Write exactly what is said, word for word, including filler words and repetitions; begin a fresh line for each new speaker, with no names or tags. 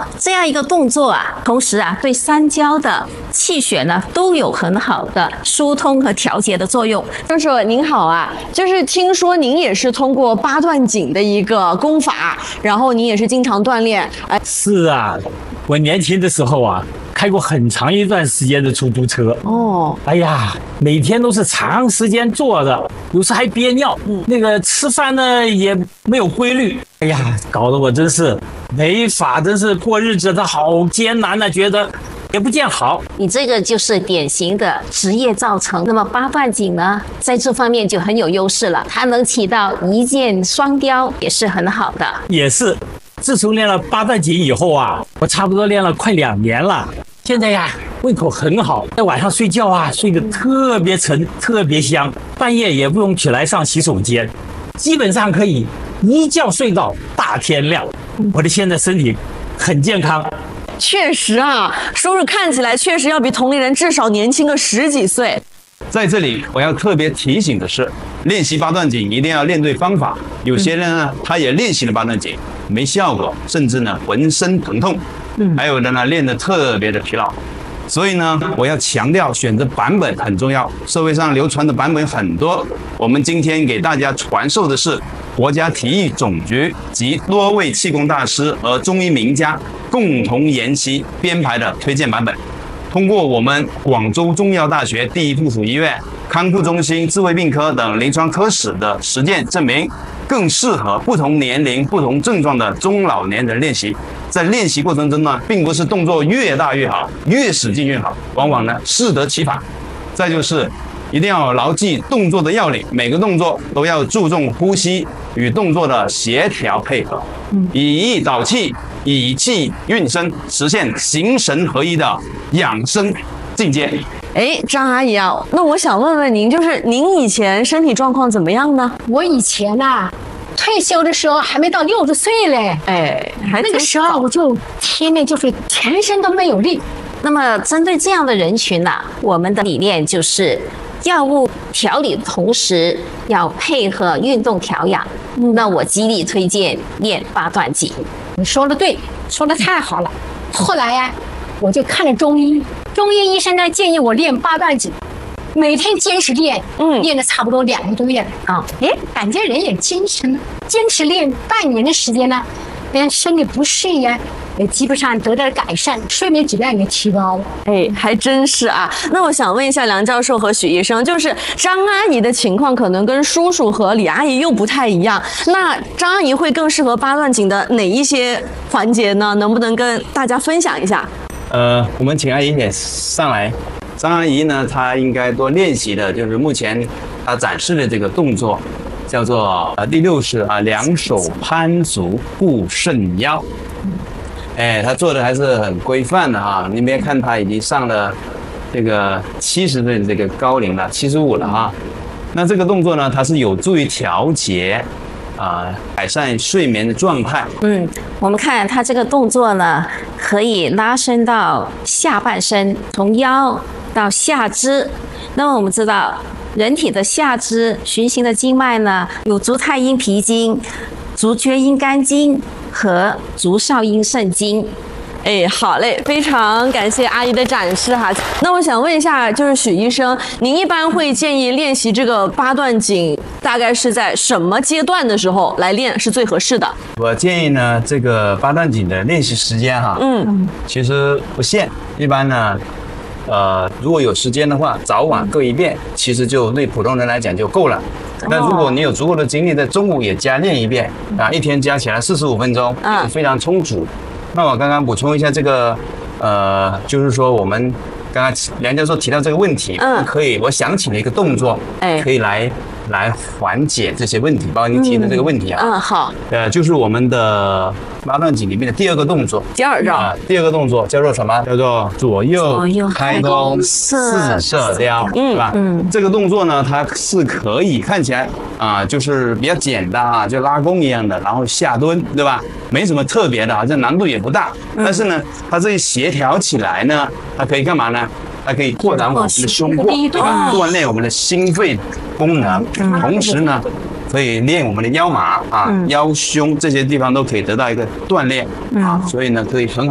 这样一个动作啊，同时啊，对三焦的气血呢都有很好的疏通和调节的作用。
教授您好啊，就是听说您也是通过八段锦的一个功法，然后您也是经常锻炼。哎，
是啊，我年轻的时候啊，开过很长一段时间的出租车。
哦，
哎呀，每天都是长时间坐着，有时还憋尿。嗯，那个吃饭呢也没有规律。哎呀，搞得我真是没法，真是过日子，它好艰难呢、啊，觉得也不见好。
你这个就是典型的职业造成。那么八段锦呢，在这方面就很有优势了，它能起到一箭双雕，也是很好的。
也是，自从练了八段锦以后啊，我差不多练了快两年了。现在呀，胃口很好，在晚上睡觉啊，睡得特别沉，特别香，半夜也不用起来上洗手间，基本上可以一觉睡到大天亮。我的现在身体很健康。
确实啊，叔叔看起来确实要比同龄人至少年轻个十几岁。
在这里，我要特别提醒的是，练习八段锦一定要练对方法。有些人呢，他也练习了八段锦，没效果，甚至呢浑身疼痛。嗯，还有的呢练得特别的疲劳。所以呢，我要强调选择版本很重要。社会上流传的版本很多，我们今天给大家传授的是国家体育总局及多位气功大师和中医名家共同研习编排的推荐版本。通过我们广州中医药大学第一附属医院康复中心智慧病科等临床科室的实践证明，更适合不同年龄、不同症状的中老年人练习。在练习过程中呢，并不是动作越大越好，越使劲越好，往往呢适得其反。再就是一定要牢记动作的要领，每个动作都要注重呼吸与动作的协调配合，以意导气，以气运身，实现形神合一的养生境界。
哎，张阿姨啊，那我想问问您，就是您以前身体状况怎么样呢？
我以前呐、啊，退休的时候还没到六十岁嘞，
哎，还
那个时候我就天天就是全身都没有力。
那么针对这样的人群呢、啊，我们的理念就是药物调理的同时要配合运动调养。嗯、那我极力推荐练八段锦。
你说的对，说的太好了。后来呀、啊，我就看了中医，中医医生呢建议我练八段锦，每天坚持练，嗯，练了差不多两个多月了啊，哎，感觉人也精神了。坚持练半年的时间呢，连身体不适呀，也基本上得到了改善，睡眠质量也提高了。
哎，还真是啊。那我想问一下梁教授和许医生，就是张阿姨的情况可能跟叔叔和李阿姨又不太一样，那张阿姨会更适合八段锦的哪一些环节呢？能不能跟大家分享一下？
呃，我们请阿姨也上来。张阿姨呢，她应该多练习的就是目前她展示的这个动作，叫做呃第六式啊，两手攀足固肾腰。哎，她做的还是很规范的啊。你别看她已经上了这个七十岁的这个高龄了，七十五了啊。那这个动作呢，它是有助于调节啊、呃，改善睡眠的状态。
嗯，我们看它这个动作呢，可以拉伸到下半身，从腰到下肢。那么我们知道，人体的下肢循行的经脉呢，有足太阴脾经、足厥阴肝经和足少阴肾经。
哎，好嘞，非常感谢阿姨的展示哈。那我想问一下，就是许医生，您一般会建议练习这个八段锦，大概是在什么阶段的时候来练是最合适的？
我建议呢，这个八段锦的练习时间哈，嗯，其实不限，一般呢，呃，如果有时间的话，早晚各一遍，其实就对普通人来讲就够了。那如果你有足够的精力，在中午也加练一遍啊，一天加起来四十五分钟，嗯，非常充足。那我刚刚补充一下这个，呃，就是说我们刚刚梁教授提到这个问题，嗯，可以，我想起了一个动作，哎，可以来来缓解这些问题，包括您提的这个问题啊，
嗯，好，
呃，就是我们的八段锦里面的第二个动作，
第二招，
啊，第二个动作叫做什么？叫做左右开弓四射雕，是吧？嗯，这个动作呢，它是可以看起来啊，就是比较简单啊，就拉弓一样的，然后下蹲，对吧？没什么特别的，好像难度也不大。但是呢，它这一协调起来呢，它可以干嘛呢？它可以扩展我们的胸廓，对吧？锻炼我们的心肺功能，同时呢，可以练我们的腰马啊、腰胸这些地方都可以得到一个锻炼啊，所以呢，可以很好。